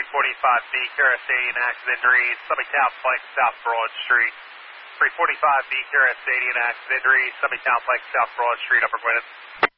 345B, Kara Stadium, accident injury, Summingtown Pike, South Broad Street. 345B, Kara Stadium, accident injury, Summingtown Pike, South Broad Street, Upper Gwynedd.